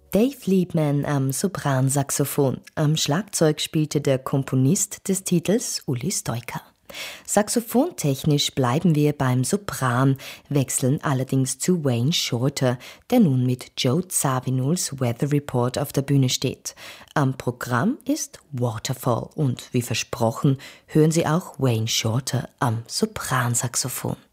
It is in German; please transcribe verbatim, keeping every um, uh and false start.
Dave Liebman am Sopransaxophon. Am Schlagzeug spielte der Komponist des Titels Uli Stoica. Saxophontechnisch bleiben wir beim Sopran, wechseln allerdings zu Wayne Shorter, der nun mit Joe Zawinuls Weather Report auf der Bühne steht. Am Programm ist Waterfall und wie versprochen hören Sie auch Wayne Shorter am Sopransaxophon.